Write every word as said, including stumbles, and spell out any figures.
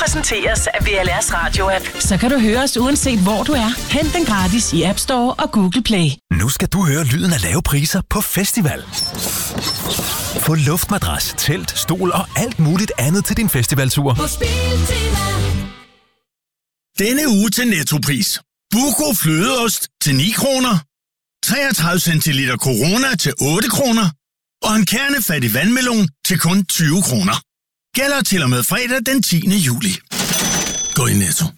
præsenteres af V L R's radio-app. Så kan du høre os uanset hvor du er. Hent den gratis i App Store og Google Play. Nu skal du høre lyden af lave priser på festival. Få luftmadras, telt, stol og alt muligt andet til din festivaltur. Denne uge til Nettopris. Buco flødeost til ni kroner. treogtredive centiliter Corona til otte kroner. Og en kernefattig vandmelon til kun tyve kroner. Gælder til og med fredag den tiende juli. Gå i Netto.